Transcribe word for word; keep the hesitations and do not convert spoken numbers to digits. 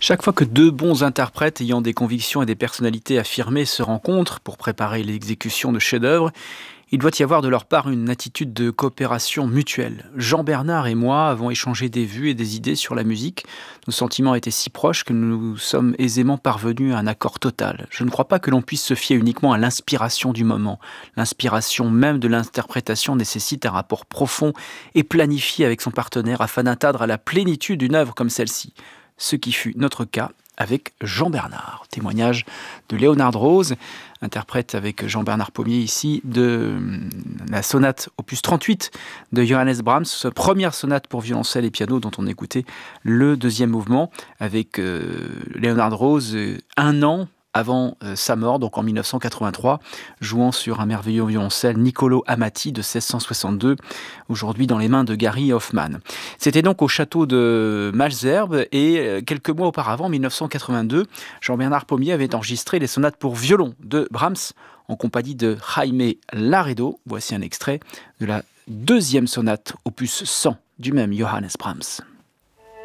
Chaque fois que deux bons interprètes ayant des convictions et des personnalités affirmées se rencontrent pour préparer l'exécution de chefs-d'œuvre, il doit y avoir de leur part une attitude de coopération mutuelle. Jean-Bernard et moi avons échangé des vues et des idées sur la musique. Nos sentiments étaient si proches que nous sommes aisément parvenus à un accord total. Je ne crois pas que l'on puisse se fier uniquement à l'inspiration du moment. L'inspiration même de l'interprétation nécessite un rapport profond et planifié avec son partenaire afin d'atteindre à la plénitude une œuvre comme celle-ci. Ce qui fut notre cas avec Jean-Bernard. Témoignage de Léonard Rose, interprète avec Jean-Bernard Pommier ici de la sonate opus trente-huit de Johannes Brahms, première sonate pour violoncelle et piano dont on écoutait le deuxième mouvement avec euh, Léonard Rose un an avant euh, sa mort, donc en mille neuf cent quatre-vingt-trois, jouant sur un merveilleux violoncelle Niccolo Amati de seize cent soixante-deux, aujourd'hui dans les mains de Gary Hoffman. C'était donc au château de Malesherbes et euh, quelques mois auparavant, en mille neuf cent quatre-vingt-deux, Jean-Bernard Pommier avait enregistré les sonates pour violon de Brahms en compagnie de Jaime Laredo. Voici un extrait de la deuxième sonate opus cent du même Johannes Brahms.